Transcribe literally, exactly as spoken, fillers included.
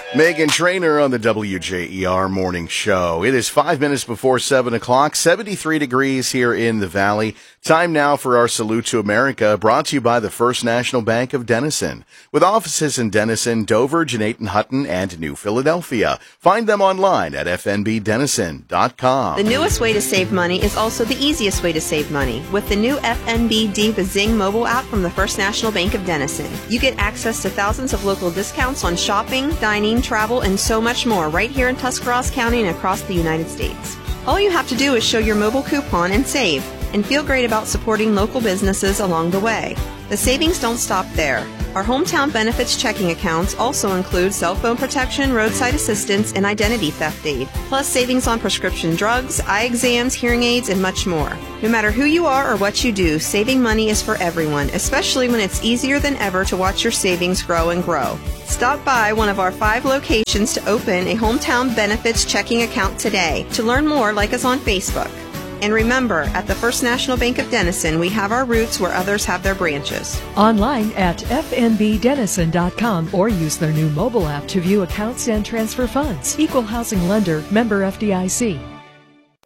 Megan Trainor on the W J E R Morning Show. It is five minutes before seven o'clock, seventy-three degrees here in the Valley. Time now for our Salute to America, brought to you by the First National Bank of Denison. With offices in Denison, Dover, Jeanette and Hutton, and New Philadelphia. Find them online at f n b denison dot com. The newest way to save money is also the easiest way to save money. With the new F N B Diva Zing mobile app from the First National Bank of Denison. You get access to thousands of local discounts on shopping, dining, travel, and so much more right here in Tuscarawas County and across the United States. All you have to do is show your mobile coupon and save, and feel great about supporting local businesses along the way. The savings don't stop there. Our hometown benefits checking accounts also include cell phone protection, roadside assistance, and identity theft aid, plus savings on prescription drugs, eye exams, hearing aids, and much more. No matter who you are or what you do, saving money is for everyone, especially when it's easier than ever to watch your savings grow and grow. Stop by one of our five locations to open a hometown benefits checking account today. To learn more, like us on Facebook. And remember, at the First National Bank of Denison, we have our roots where others have their branches. Online at f n b denison dot com or use their new mobile app to view accounts and transfer funds. Equal housing lender, member F D I C.